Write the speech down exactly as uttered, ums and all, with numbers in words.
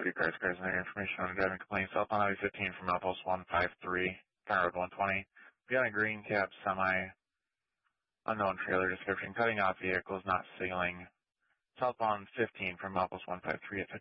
thirty cars, cars, and their information on driving complaints. Southbound Highway fifteen from Outpost one five three, County Road one twenty. We got a green cab semi, unknown trailer description, cutting off vehicles, not signaling. Southbound fifteen from Outpost one five three at